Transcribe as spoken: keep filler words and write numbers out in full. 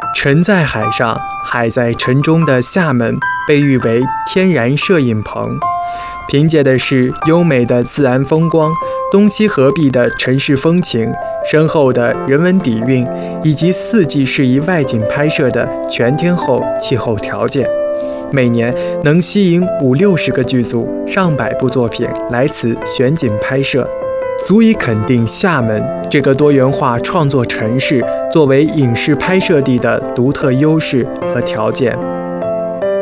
沉在海上，海在城中的厦门被誉为天然摄影棚，凭借的是优美的自然风光、东西合璧的城市风情、深厚的人文底蕴，以及四季适宜外景拍摄的全天候气候条件，每年能吸引五六十个剧组、上百部作品来此选景拍摄，足以肯定厦门这个多元化创作城市作为影视拍摄地的独特优势和条件。